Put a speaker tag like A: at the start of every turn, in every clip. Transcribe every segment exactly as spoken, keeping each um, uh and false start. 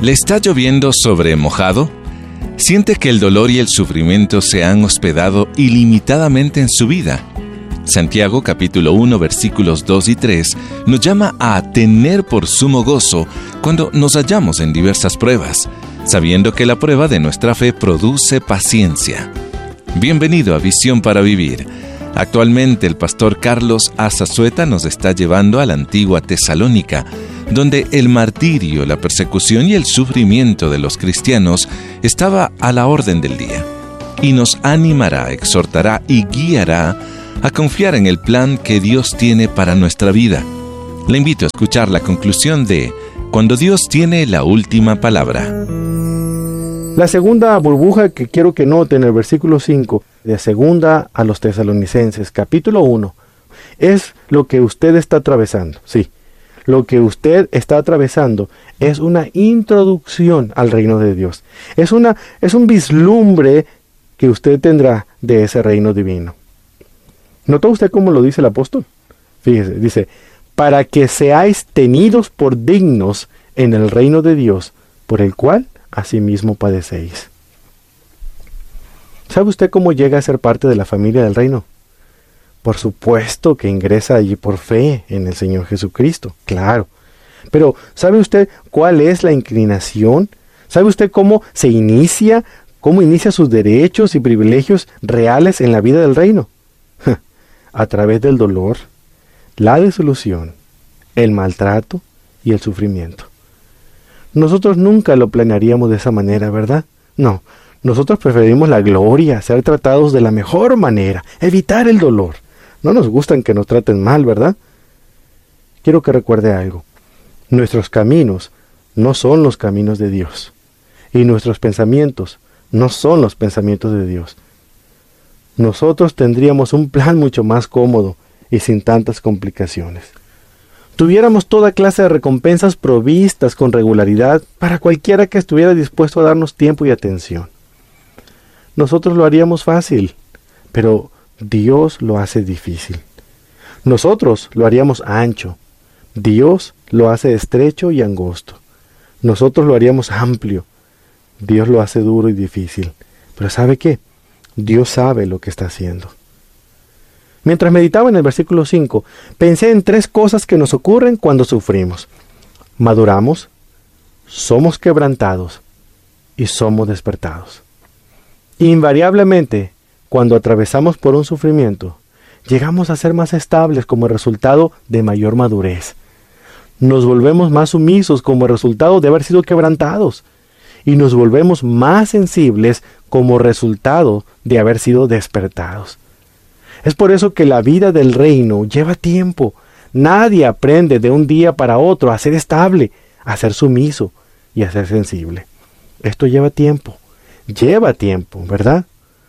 A: ¿Le está lloviendo sobre mojado? ¿Siente que el dolor y el sufrimiento se han hospedado ilimitadamente en su vida? Santiago capítulo uno versículos dos y tres nos llama a tener por sumo gozo cuando nos hallamos en diversas pruebas, sabiendo que la prueba de nuestra fe produce paciencia. Bienvenido a Visión para Vivir. Actualmente el pastor Carlos Azazueta nos está llevando a la antigua Tesalónica, donde el martirio, la persecución y el sufrimiento de los cristianos estaba a la orden del día, y nos animará, exhortará y guiará a confiar en el plan que Dios tiene para nuestra vida. Le invito a escuchar la conclusión de Cuando Dios tiene la última palabra.
B: La segunda burbuja que quiero que noten en el versículo cinco de segunda a los Tesalonicenses, capítulo uno, es lo que usted está atravesando. Sí, lo que usted está atravesando es una introducción al reino de Dios. Es, una, es un vislumbre que usted tendrá de ese reino divino. ¿Notó usted cómo lo dice el apóstol? Fíjese, dice, para que seáis tenidos por dignos en el reino de Dios, por el cual asimismo padecéis. ¿Sabe usted cómo llega a ser parte de la familia del reino? Por supuesto que ingresa allí por fe en el Señor Jesucristo, claro. Pero, ¿sabe usted cuál es la inclinación? ¿Sabe usted cómo se inicia, cómo inicia sus derechos y privilegios reales en la vida del reino? A través del dolor, la desilusión, el maltrato y el sufrimiento. Nosotros nunca lo planearíamos de esa manera, ¿verdad? No, nosotros preferimos la gloria, ser tratados de la mejor manera, evitar el dolor. No nos gustan que nos traten mal, ¿verdad? Quiero que recuerde algo. Nuestros caminos no son los caminos de Dios. Y nuestros pensamientos no son los pensamientos de Dios. Nosotros tendríamos un plan mucho más cómodo y sin tantas complicaciones. Tuviéramos toda clase de recompensas provistas con regularidad para cualquiera que estuviera dispuesto a darnos tiempo y atención. Nosotros lo haríamos fácil, pero Dios lo hace difícil. Nosotros lo haríamos ancho, Dios lo hace estrecho y angosto. Nosotros lo haríamos amplio, Dios lo hace duro y difícil. Pero ¿sabe qué? Dios sabe lo que está haciendo. Mientras meditaba en el versículo cinco, pensé en tres cosas que nos ocurren cuando sufrimos. Maduramos, somos quebrantados y somos despertados. Invariablemente, cuando atravesamos por un sufrimiento, llegamos a ser más estables como resultado de mayor madurez. Nos volvemos más sumisos como resultado de haber sido quebrantados. Y nos volvemos más sensibles como resultado de haber sido despertados. Es por eso que la vida del reino lleva tiempo. Nadie aprende de un día para otro a ser estable, a ser sumiso y a ser sensible. Esto lleva tiempo, lleva tiempo, ¿verdad?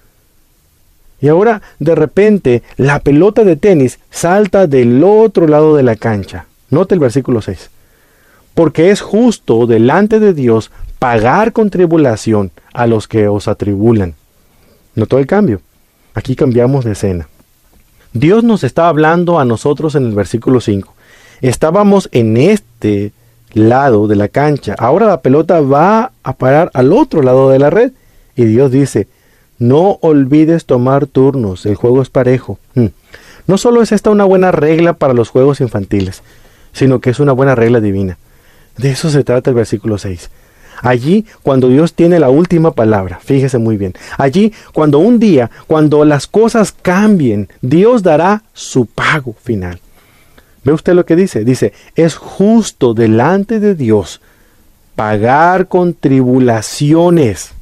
B: Y ahora, de repente, la pelota de tenis salta del otro lado de la cancha. Note el versículo seis. Porque es justo delante de Dios pagar con tribulación a los que os atribulan. ¿Notó el cambio? Aquí cambiamos de escena. Dios nos está hablando a nosotros en el versículo cinco. Estábamos en este lado de la cancha. Ahora la pelota va a parar al otro lado de la red. Y Dios dice, no olvides tomar turnos, el juego es parejo. Hmm. No solo es esta una buena regla para los juegos infantiles, sino que es una buena regla divina. De eso se trata el versículo seis. Allí, cuando Dios tiene la última palabra, fíjese muy bien, allí, cuando un día, cuando las cosas cambien, Dios dará su pago final. ¿Ve usted lo que dice? Dice, es justo delante de Dios pagar con tribulaciones.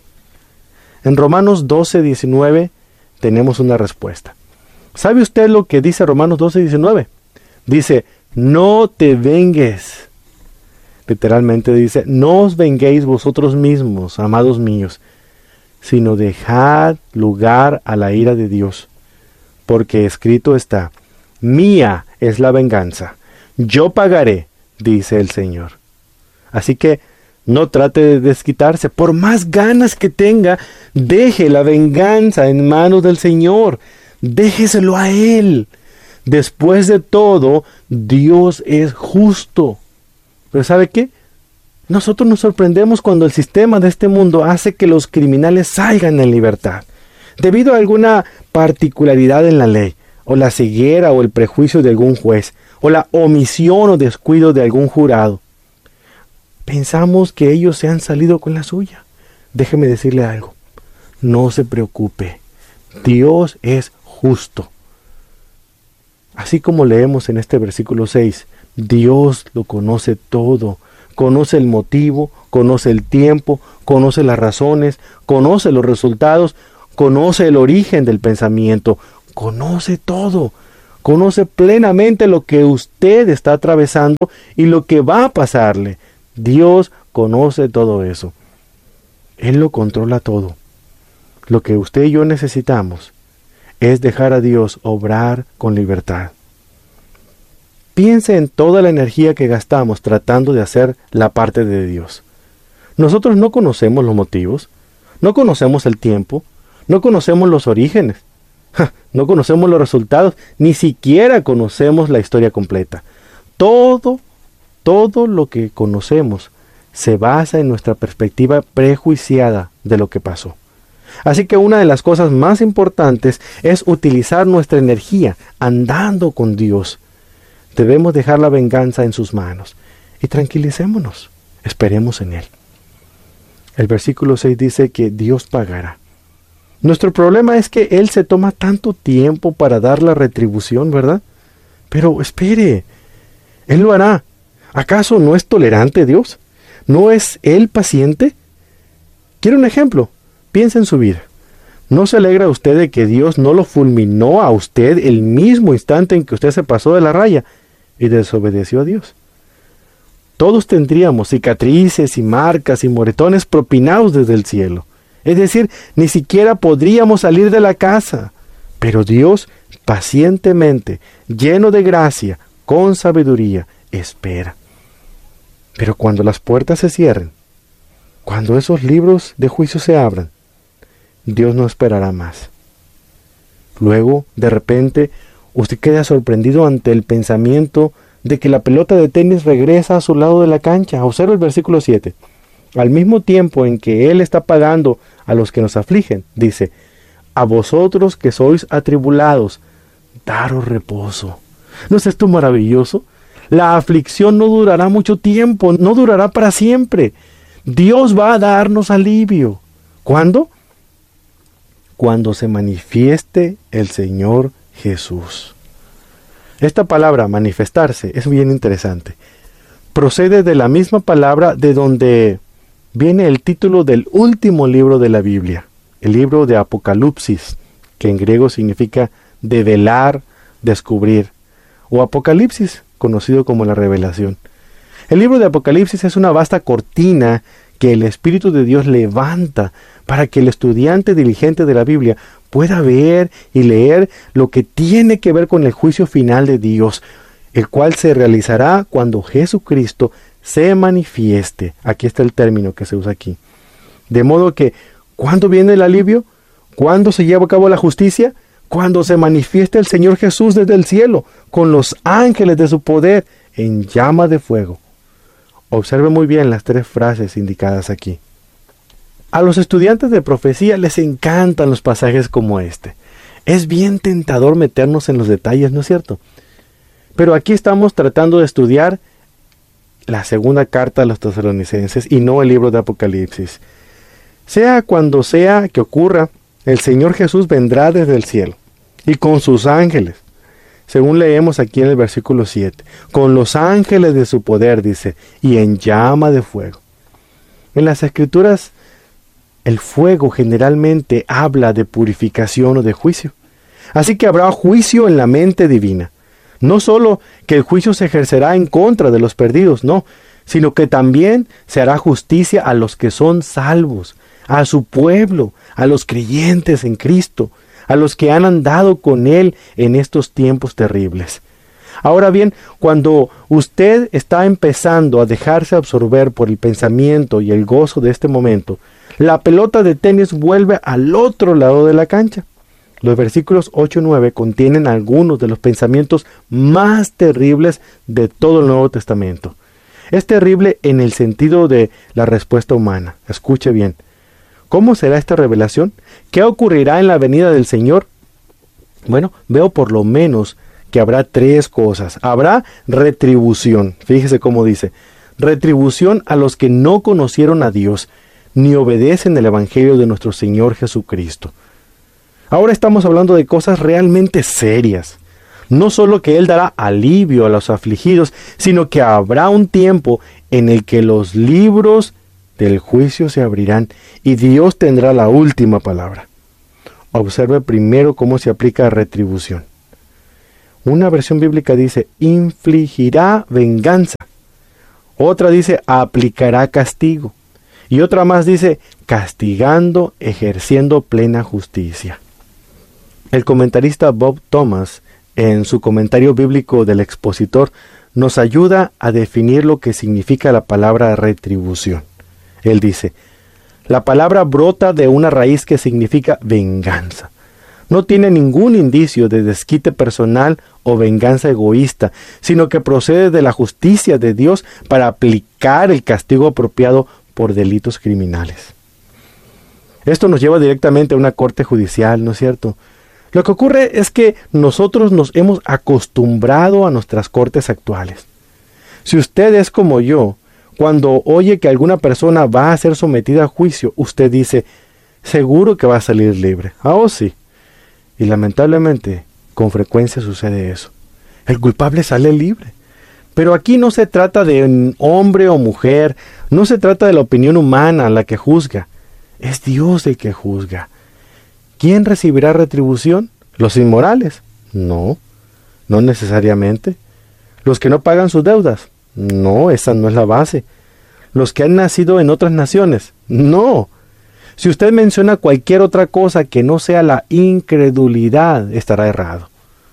B: En Romanos doce, diecinueve tenemos una respuesta. ¿Sabe usted lo que dice Romanos doce, diecinueve? Dice, no te vengues. Literalmente dice, no os venguéis vosotros mismos, amados míos, sino dejad lugar a la ira de Dios. Porque escrito está, mía es la venganza, yo pagaré, dice el Señor. Así que no trate de desquitarse, por más ganas que tenga, deje la venganza en manos del Señor, déjeselo a Él. Después de todo, Dios es justo. Pero ¿sabe qué? Nosotros nos sorprendemos cuando el sistema de este mundo hace que los criminales salgan en libertad, debido a alguna particularidad en la ley, o la ceguera o el prejuicio de algún juez, o la omisión o descuido de algún jurado. Pensamos que ellos se han salido con la suya. Déjeme decirle algo. No se preocupe. Dios es justo. Así como leemos en este versículo seis, Dios lo conoce todo. Conoce el motivo, conoce el tiempo, conoce las razones, conoce los resultados, conoce el origen del pensamiento, conoce todo. Conoce plenamente lo que usted está atravesando y lo que va a pasarle. Dios conoce todo eso. Él lo controla todo. Lo que usted y yo necesitamos es dejar a Dios obrar con libertad. Piense en toda la energía que gastamos tratando de hacer la parte de Dios. Nosotros no conocemos los motivos, no conocemos el tiempo, no conocemos los orígenes, ja, no conocemos los resultados, ni siquiera conocemos la historia completa. Todo, todo lo que conocemos se basa en nuestra perspectiva prejuiciada de lo que pasó. Así que una de las cosas más importantes es utilizar nuestra energía andando con Dios. Debemos dejar la venganza en sus manos y tranquilicémonos, esperemos en Él. El versículo seis dice que Dios pagará. Nuestro problema es que Él se toma tanto tiempo para dar la retribución, ¿verdad? Pero espere, Él lo hará. ¿Acaso no es tolerante Dios? ¿No es Él paciente? ¿Quiere un ejemplo? Piensa en su vida. ¿No se alegra usted de que Dios no lo fulminó a usted el mismo instante en que usted se pasó de la raya y desobedeció a Dios? Todos tendríamos cicatrices y marcas y moretones propinados desde el cielo. Es decir, ni siquiera podríamos salir de la casa. Pero Dios, pacientemente, lleno de gracia, con sabiduría, espera. Pero cuando las puertas se cierren, cuando esos libros de juicio se abran, Dios no esperará más. Luego, de repente, usted queda sorprendido ante el pensamiento de que la pelota de tenis regresa a su lado de la cancha. Observa el versículo siete. Al mismo tiempo en que Él está pagando a los que nos afligen, dice, a vosotros que sois atribulados, daros reposo. ¿No es esto maravilloso? La aflicción no durará mucho tiempo, no durará para siempre. Dios va a darnos alivio. ¿Cuándo? Cuando se manifieste el Señor Jesús. Esta palabra, manifestarse, es bien interesante. Procede de la misma palabra de donde viene el título del último libro de la Biblia, el libro de Apocalipsis, que en griego significa develar, descubrir, o Apocalipsis, conocido como la revelación. El libro de Apocalipsis es una vasta cortina que el Espíritu de Dios levanta para que el estudiante diligente de la Biblia pueda ver y leer lo que tiene que ver con el juicio final de Dios, el cual se realizará cuando Jesucristo se manifieste. Aquí está el término que se usa aquí. De modo que, ¿cuándo viene el alivio? ¿Cuándo se lleva a cabo la justicia? Cuando se manifieste el Señor Jesús desde el cielo, con los ángeles de su poder, en llama de fuego. Observe muy bien las tres frases indicadas aquí. A los estudiantes de profecía les encantan los pasajes como este. Es bien tentador meternos en los detalles, ¿no es cierto? Pero aquí estamos tratando de estudiar la segunda carta a los tesalonicenses y no el libro de Apocalipsis. Sea cuando sea que ocurra, el Señor Jesús vendrá desde el cielo y con sus ángeles, según leemos aquí en el versículo siete, con los ángeles de su poder, dice, y en llama de fuego. En las Escrituras, el fuego generalmente habla de purificación o de juicio. Así que habrá juicio en la mente divina. No solo que el juicio se ejercerá en contra de los perdidos, no, sino que también se hará justicia a los que son salvos, a su pueblo, a los creyentes en Cristo, a los que han andado con Él en estos tiempos terribles. Ahora bien, cuando usted está empezando a dejarse absorber por el pensamiento y el gozo de este momento, la pelota de tenis vuelve al otro lado de la cancha. Los versículos ocho y nueve contienen algunos de los pensamientos más terribles de todo el Nuevo Testamento. Es terrible en el sentido de la respuesta humana. Escuche bien. ¿Cómo será esta revelación? ¿Qué ocurrirá en la venida del Señor? Bueno, veo por lo menos que habrá tres cosas. Habrá retribución. Fíjese cómo dice. Retribución a los que no conocieron a Dios, ni obedecen el Evangelio de nuestro Señor Jesucristo. Ahora estamos hablando de cosas realmente serias. No solo que Él dará alivio a los afligidos, sino que habrá un tiempo en el que los libros del juicio se abrirán y Dios tendrá la última palabra. Observe primero cómo se aplica a retribución. Una versión bíblica dice, infligirá venganza. Otra dice, aplicará castigo. Y otra más dice, castigando, ejerciendo plena justicia. El comentarista Bob Thomas, en su comentario bíblico del expositor, nos ayuda a definir lo que significa la palabra retribución. Él dice, la palabra brota de una raíz que significa venganza. No tiene ningún indicio de desquite personal o venganza egoísta, sino que procede de la justicia de Dios para aplicar el castigo apropiado por delitos criminales. Esto nos lleva directamente a una corte judicial, ¿no es cierto? Lo que ocurre es que nosotros nos hemos acostumbrado a nuestras cortes actuales. Si usted es como yo, cuando oye que alguna persona va a ser sometida a juicio, usted dice, seguro que va a salir libre. Ah, oh, sí. Y lamentablemente, con frecuencia sucede eso. El culpable sale libre. Pero aquí no se trata de un hombre o mujer, no se trata de la opinión humana la que juzga. Es Dios el que juzga. ¿Quién recibirá retribución? ¿Los inmorales? No, no necesariamente. ¿Los que no pagan sus deudas? No, esa no es la base. ¿Los que han nacido en otras naciones? No. Si usted menciona cualquier otra cosa que no sea la incredulidad, estará errado.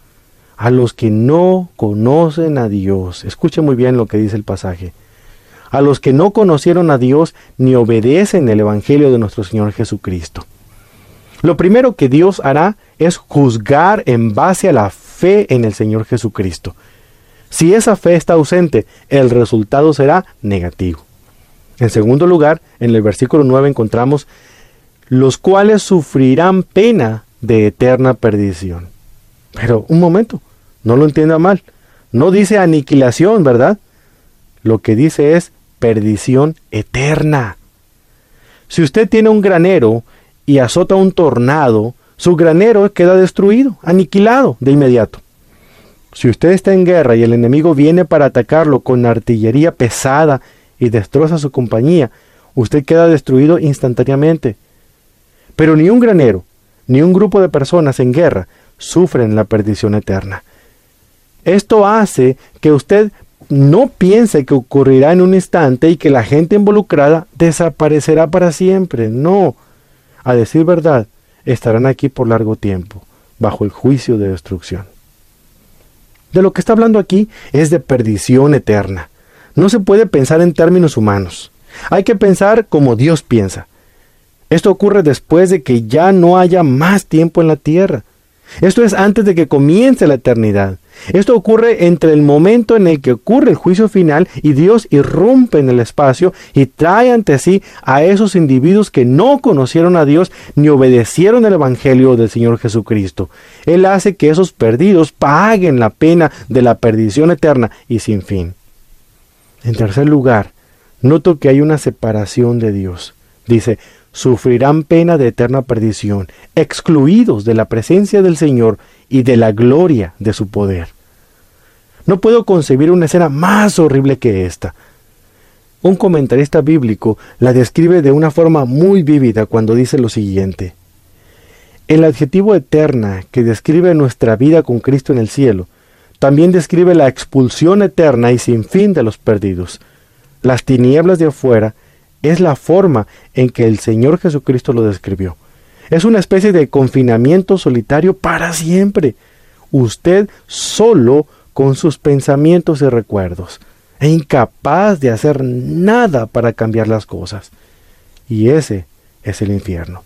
B: A los que no conocen a Dios, escuche muy bien lo que dice el pasaje, a los que no conocieron a Dios ni obedecen el Evangelio de nuestro Señor Jesucristo. Lo primero que Dios hará es juzgar en base a la fe en el Señor Jesucristo. Si esa fe está ausente, el resultado será negativo. En segundo lugar, en el versículo nueve encontramos, los cuales sufrirán pena de eterna perdición. Pero, un momento, no lo entienda mal. No dice aniquilación, ¿verdad? Lo que dice es perdición eterna. Si usted tiene un granero y azota un tornado, su granero queda destruido, aniquilado de inmediato. Si usted está en guerra y el enemigo viene para atacarlo con artillería pesada y destroza su compañía, usted queda destruido instantáneamente. Pero ni un granero, ni un grupo de personas en guerra sufren la perdición eterna. Esto hace que usted no piense que ocurrirá en un instante y que la gente involucrada desaparecerá para siempre. No. A decir verdad, estarán aquí por largo tiempo, bajo el juicio de destrucción. De lo que está hablando aquí es de perdición eterna. No se puede pensar en términos humanos. Hay que pensar como Dios piensa. Esto ocurre después de que ya no haya más tiempo en la tierra. Esto es antes de que comience la eternidad. Esto ocurre entre el momento en el que ocurre el juicio final y Dios irrumpe en el espacio y trae ante sí a esos individuos que no conocieron a Dios ni obedecieron el Evangelio del Señor Jesucristo. Él hace que esos perdidos paguen la pena de la perdición eterna y sin fin. En tercer lugar, noto que hay una separación de Dios. Dice, sufrirán pena de eterna perdición, excluidos de la presencia del Señor y de la gloria de su poder. No puedo concebir una escena más horrible que esta. Un comentarista bíblico la describe de una forma muy vívida cuando dice lo siguiente. El adjetivo eterna que describe nuestra vida con Cristo en el cielo, también describe la expulsión eterna y sin fin de los perdidos. Las tinieblas de afuera es la forma en que el Señor Jesucristo lo describió. Es una especie de confinamiento solitario para siempre. Usted solo con sus pensamientos y recuerdos, e incapaz de hacer nada para cambiar las cosas. Y ese es el infierno.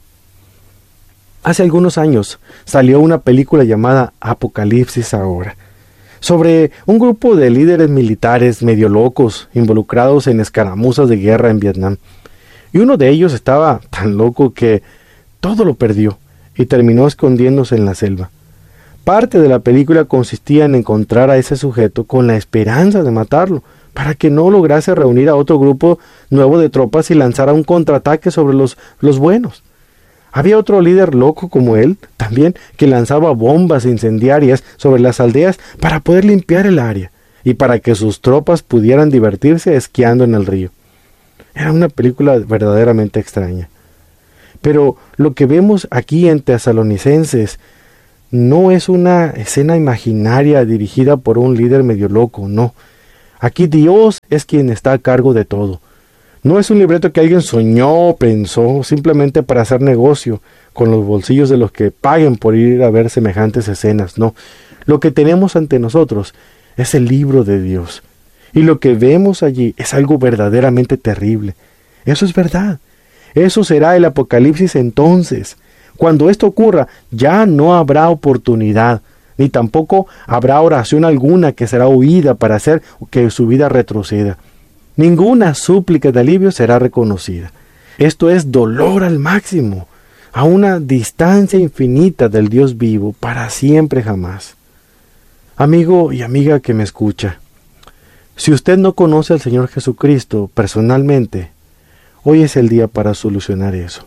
B: Hace algunos años salió una película llamada Apocalipsis Ahora. sobre un grupo de líderes militares medio locos involucrados en escaramuzas de guerra en Vietnam. Y uno de ellos estaba tan loco que todo lo perdió y terminó escondiéndose en la selva. Parte de la película consistía en encontrar a ese sujeto con la esperanza de matarlo, para que no lograse reunir a otro grupo nuevo de tropas y lanzara un contraataque sobre los, los buenos. Había otro líder loco como él, también, que lanzaba bombas incendiarias sobre las aldeas para poder limpiar el área y para que sus tropas pudieran divertirse esquiando en el río. Era una película verdaderamente extraña. Pero lo que vemos aquí en Tesalonicenses no es una escena imaginaria dirigida por un líder medio loco, no. Aquí Dios es quien está a cargo de todo. No es un libreto que alguien soñó o pensó simplemente para hacer negocio con los bolsillos de los que paguen por ir a ver semejantes escenas, no. Lo que tenemos ante nosotros es el libro de Dios. Y lo que vemos allí es algo verdaderamente terrible. Eso es verdad. Eso será el Apocalipsis entonces. Cuando esto ocurra, ya no habrá oportunidad, ni tampoco habrá oración alguna que será oída para hacer que su vida retroceda. Ninguna súplica de alivio será reconocida. Esto es dolor al máximo, a una distancia infinita del Dios vivo, para siempre jamás. Amigo y amiga que me escucha, si usted no conoce al Señor Jesucristo personalmente, hoy es el día para solucionar eso.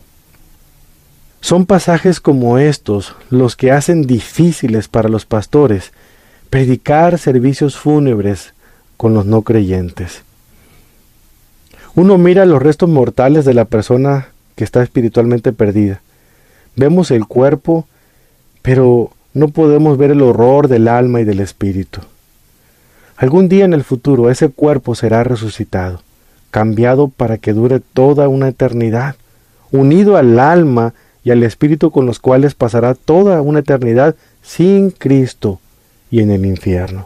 B: Son pasajes como estos los que hacen difíciles para los pastores predicar servicios fúnebres con los no creyentes. Uno mira los restos mortales de la persona que está espiritualmente perdida. Vemos el cuerpo, pero no podemos ver el horror del alma y del espíritu. Algún día en el futuro ese cuerpo será resucitado, cambiado para que dure toda una eternidad, unido al alma y al espíritu con los cuales pasará toda una eternidad sin Cristo y en el infierno.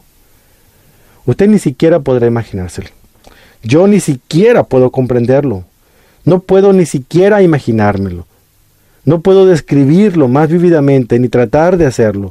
B: Usted ni siquiera podrá imaginárselo. Yo ni siquiera puedo comprenderlo. No puedo ni siquiera imaginármelo. No puedo describirlo más vívidamente ni tratar de hacerlo.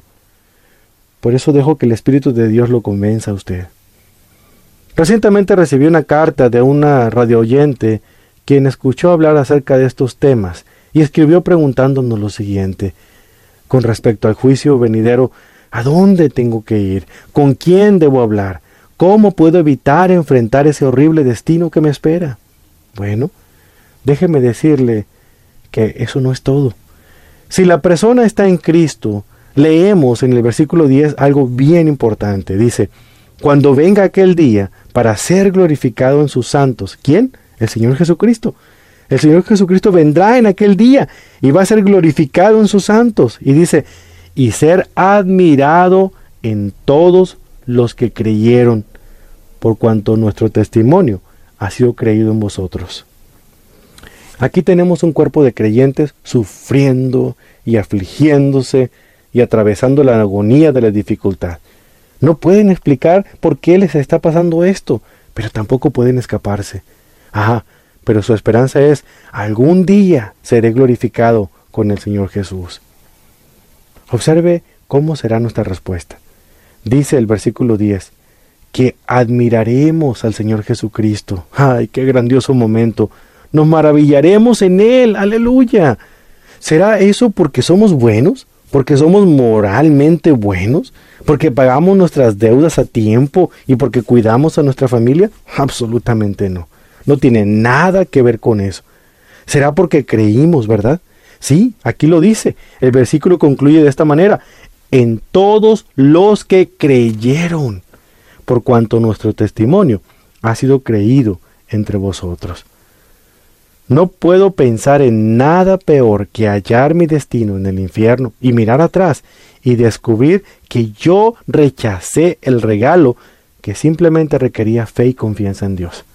B: Por eso dejo que el Espíritu de Dios lo convenza a usted. Recientemente recibí una carta de una radioyente quien escuchó hablar acerca de estos temas y escribió preguntándonos lo siguiente: con respecto al juicio venidero, ¿a dónde tengo que ir? ¿Con quién debo hablar? ¿Cómo puedo evitar enfrentar ese horrible destino que me espera? Bueno, déjeme decirle que eso no es todo. Si la persona está en Cristo, leemos en el versículo diez algo bien importante. Dice: cuando venga aquel día para ser glorificado en sus santos. ¿Quién? El Señor Jesucristo. El Señor Jesucristo vendrá en aquel día y va a ser glorificado en sus santos. Y dice, y ser admirado en todos los que creyeron, por cuanto nuestro testimonio ha sido creído en vosotros. Aquí tenemos un cuerpo de creyentes sufriendo y afligiéndose y atravesando la agonía de la dificultad. No pueden explicar por qué les está pasando esto, pero tampoco pueden escaparse. Ajá, pero su esperanza es, algún día seré glorificado con el Señor Jesús. Observe cómo será nuestra respuesta. Dice el versículo diez, que admiraremos al Señor Jesucristo. ¡Ay, qué grandioso momento! Nos maravillaremos en Él. ¡Aleluya! ¿Será eso porque somos buenos? ¿Porque somos moralmente buenos? ¿Porque pagamos nuestras deudas a tiempo y porque cuidamos a nuestra familia? Absolutamente no. No tiene nada que ver con eso. ¿Será porque creímos, verdad? Sí, aquí lo dice. El versículo concluye de esta manera: en todos los que creyeron, por cuanto nuestro testimonio ha sido creído entre vosotros. No puedo pensar en nada peor que hallar mi destino en el infierno y mirar atrás y descubrir que yo rechacé el regalo que simplemente requería fe y confianza en Dios.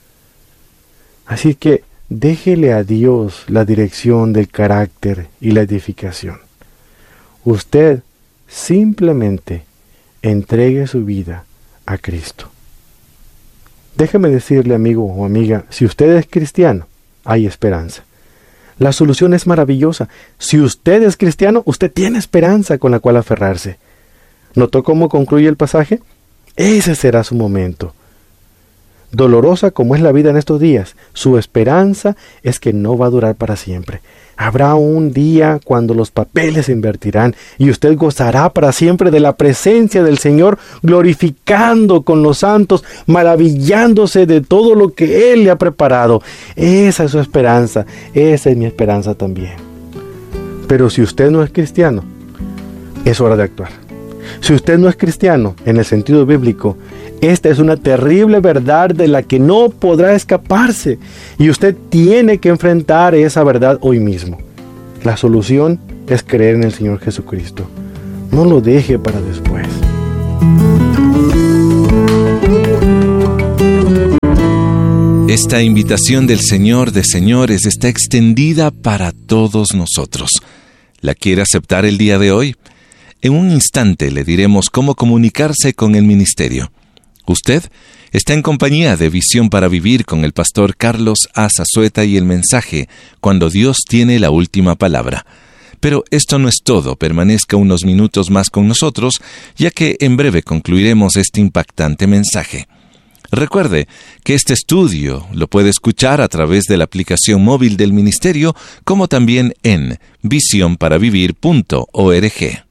B: Así que déjele a Dios la dirección del carácter y la edificación. Usted simplemente entregue su vida a Cristo. Déjeme decirle, amigo o amiga, si usted es cristiano, hay esperanza. La solución es maravillosa. Si usted es cristiano, usted tiene esperanza con la cual aferrarse. ¿Notó cómo concluye el pasaje? Ese será su momento. Dolorosa como es la vida en estos días, su esperanza es que no va a durar para siempre. Habrá un día cuando los papeles se invertirán y usted gozará para siempre de la presencia del Señor, glorificando con los santos, maravillándose de todo lo que Él le ha preparado. Esa es su esperanza, esa es mi esperanza también. Pero si usted no es cristiano, es hora de actuar. Si usted no es cristiano, en el sentido bíblico, esta es una terrible verdad de la que no podrá escaparse. Y usted tiene que enfrentar esa verdad hoy mismo. La solución es creer en el Señor Jesucristo. No lo deje para después.
A: Esta invitación del Señor de señores está extendida para todos nosotros. ¿La quiere aceptar el día de hoy? En un instante le diremos cómo comunicarse con el ministerio. Usted está en compañía de Visión para Vivir con el pastor Carlos A. Zazueta y el mensaje Cuando Dios tiene la última palabra. Pero esto no es todo, permanezca unos minutos más con nosotros, ya que en breve concluiremos este impactante mensaje. Recuerde que este estudio lo puede escuchar a través de la aplicación móvil del ministerio, como también en visión para vivir punto org.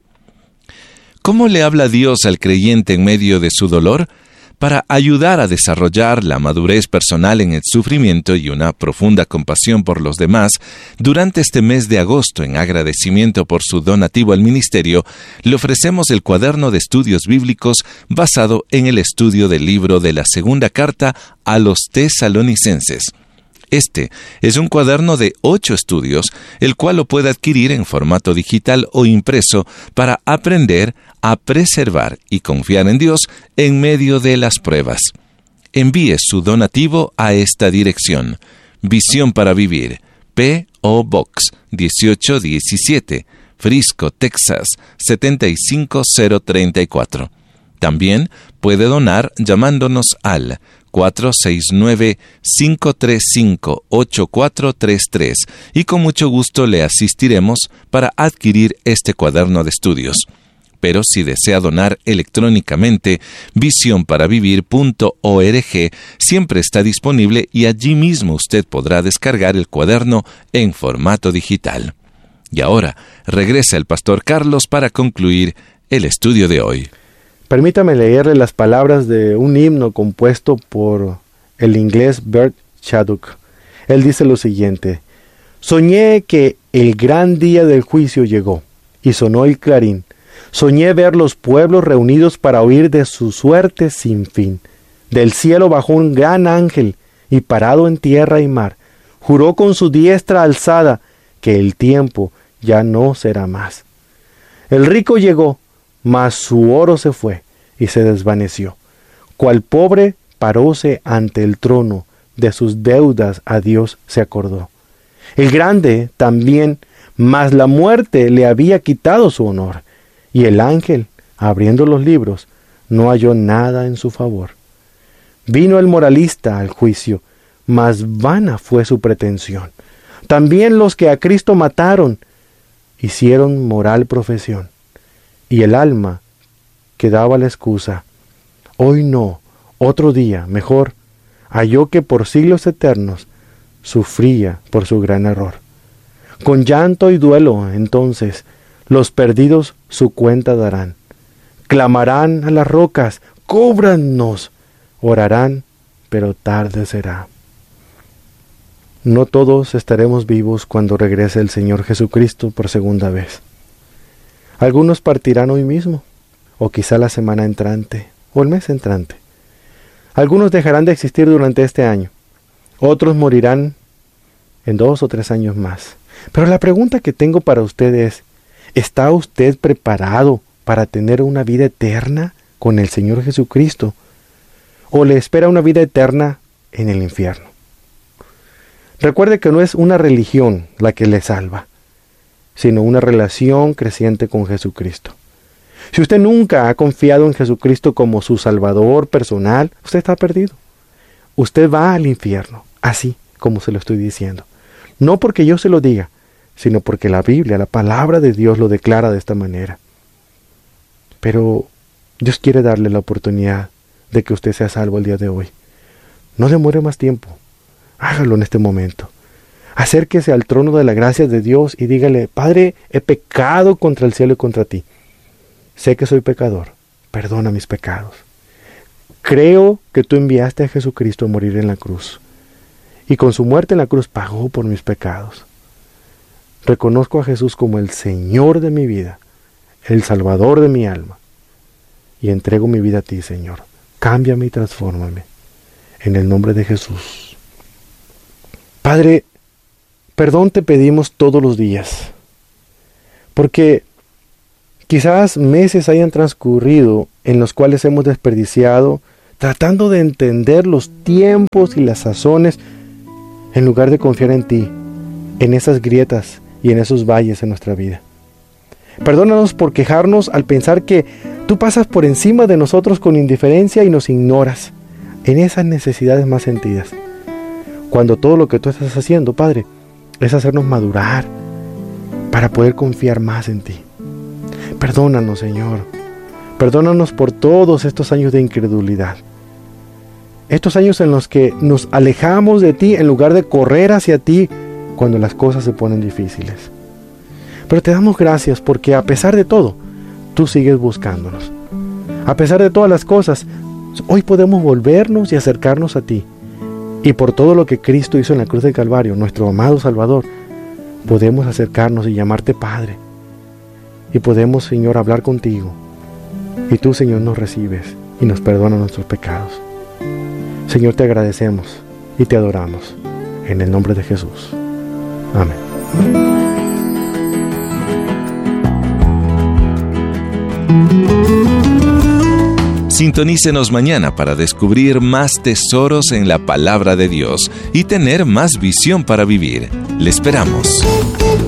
A: ¿Cómo le habla Dios al creyente en medio de su dolor? Para ayudar a desarrollar la madurez personal en el sufrimiento y una profunda compasión por los demás, durante este mes de agosto, en agradecimiento por su donativo al ministerio, le ofrecemos el cuaderno de estudios bíblicos basado en el estudio del libro de la segunda carta a los tesalonicenses. Este es un cuaderno de ocho estudios, el cual lo puede adquirir en formato digital o impreso para aprender a preservar y confiar en Dios en medio de las pruebas. Envíe su donativo a esta dirección: Visión para Vivir, P O Box dieciocho diecisiete, Frisco, Texas setenta y cinco cero treinta y cuatro. También puede donar llamándonos al cuatro seis nueve, cinco tres cinco, ocho cuatro tres tres y con mucho gusto le asistiremos para adquirir este cuaderno de estudios. Pero si desea donar electrónicamente, visión para vivir punto org siempre está disponible y allí mismo usted podrá descargar el cuaderno en formato digital. Y ahora regresa el pastor Carlos para concluir el estudio de hoy.
B: Permítame leerle las palabras de un himno compuesto por el inglés Bert Chadwick. Él dice lo siguiente: soñé que el gran día del juicio llegó, y sonó el clarín. Soñé ver los pueblos reunidos para oír de su suerte sin fin. Del cielo bajó un gran ángel, y parado en tierra y mar, juró con su diestra alzada que el tiempo ya no será más. El rico llegó, mas su oro se fue y se desvaneció. Cual pobre paróse ante el trono, de sus deudas a Dios se acordó. El grande también, mas la muerte le había quitado su honor, y el ángel, abriendo los libros, no halló nada en su favor. Vino el moralista al juicio, mas vana fue su pretensión. También los que a Cristo mataron, hicieron moral profesión. Y el alma que daba la excusa, hoy no, otro día, mejor, halló que por siglos eternos sufría por su gran error. Con llanto y duelo, entonces, los perdidos su cuenta darán. Clamarán a las rocas, cúbranos. Orarán, pero tarde será. No todos estaremos vivos cuando regrese el Señor Jesucristo por segunda vez. Algunos partirán hoy mismo, o quizá la semana entrante, o el mes entrante. Algunos dejarán de existir durante este año. Otros morirán en dos o tres años más. Pero la pregunta que tengo para usted es, ¿está usted preparado para tener una vida eterna con el Señor Jesucristo? ¿O le espera una vida eterna en el infierno? Recuerde que no es una religión la que le salva, sino una relación creciente con Jesucristo. Si usted nunca ha confiado en Jesucristo como su Salvador personal, usted está perdido. Usted va al infierno, así como se lo estoy diciendo. No porque yo se lo diga, sino porque la Biblia, la palabra de Dios, lo declara de esta manera. Pero Dios quiere darle la oportunidad de que usted sea salvo el día de hoy. No demore más tiempo. Hágalo en este momento. Acérquese al trono de la gracia de Dios y dígale: Padre, he pecado contra el cielo y contra ti. Sé que soy pecador. Perdona mis pecados. Creo que tú enviaste a Jesucristo a morir en la cruz. Y con su muerte en la cruz pagó por mis pecados. Reconozco a Jesús como el Señor de mi vida, el Salvador de mi alma. Y entrego mi vida a ti, Señor. Cámbiame y transfórmame. En el nombre de Jesús. Padre, perdón te pedimos todos los días. Porque quizás meses hayan transcurrido en los cuales hemos desperdiciado tratando de entender los tiempos y las sazones en lugar de confiar en ti, en esas grietas y en esos valles en nuestra vida. Perdónanos por quejarnos al pensar que tú pasas por encima de nosotros con indiferencia y nos ignoras en esas necesidades más sentidas. Cuando todo lo que tú estás haciendo, Padre, es hacernos madurar para poder confiar más en ti. Perdónanos, Señor. Perdónanos por todos estos años de incredulidad. Estos años en los que nos alejamos de ti en lugar de correr hacia ti cuando las cosas se ponen difíciles. Pero te damos gracias porque a pesar de todo, tú sigues buscándonos. A pesar de todas las cosas, hoy podemos volvernos y acercarnos a ti. Y por todo lo que Cristo hizo en la cruz del Calvario, nuestro amado Salvador, podemos acercarnos y llamarte Padre. Y podemos, Señor, hablar contigo. Y tú, Señor, nos recibes y nos perdonas nuestros pecados. Señor, te agradecemos y te adoramos. En el nombre de Jesús. Amén.
A: Sintonícenos mañana para descubrir más tesoros en la palabra de Dios y tener más visión para vivir. Le esperamos.